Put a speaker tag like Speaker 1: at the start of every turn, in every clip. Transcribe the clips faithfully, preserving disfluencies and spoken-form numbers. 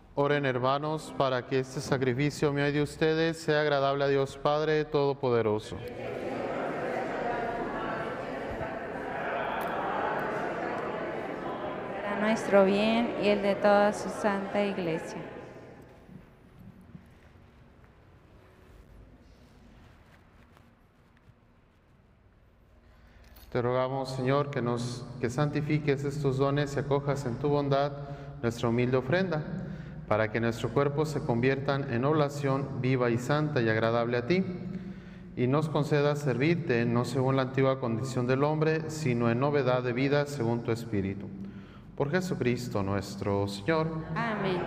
Speaker 1: Oren, hermanos, para que este sacrificio mío y de ustedes sea agradable a Dios Padre Todopoderoso.
Speaker 2: Para nuestro bien y el de toda su santa Iglesia.
Speaker 1: Te rogamos, Señor, que nos que santifiques estos dones y acojas en tu bondad nuestra humilde ofrenda, para que nuestro cuerpo se conviertan en oblación viva y santa y agradable a ti, y nos concedas servirte no según la antigua condición del hombre, sino en novedad de vida según tu Espíritu. Por Jesucristo nuestro Señor.
Speaker 2: Amén.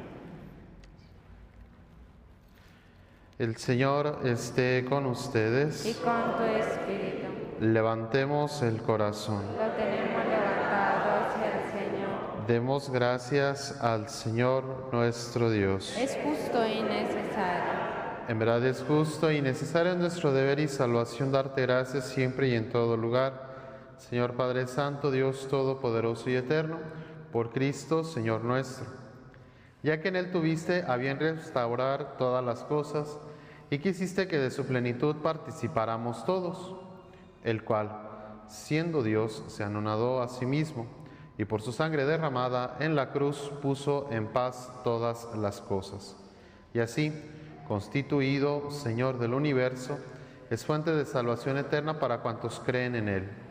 Speaker 1: El Señor esté con ustedes.
Speaker 2: Y con tu Espíritu.
Speaker 1: Levantemos el corazón.
Speaker 2: Lo tenemos levantado hacia el Señor.
Speaker 1: Demos gracias al Señor nuestro Dios.
Speaker 2: Es justo y necesario.
Speaker 1: En verdad es justo y necesario nuestro deber y salvación darte gracias siempre y en todo lugar. Señor Padre Santo, Dios Todopoderoso y Eterno, por Cristo, Señor nuestro. Ya que en Él tuviste a bien restaurar todas las cosas y quisiste que de su plenitud participáramos todos, el cual, siendo Dios, se anonadó a sí mismo y por su sangre derramada en la cruz puso en paz todas las cosas. Y así, constituido Señor del universo, es fuente de salvación eterna para cuantos creen en Él.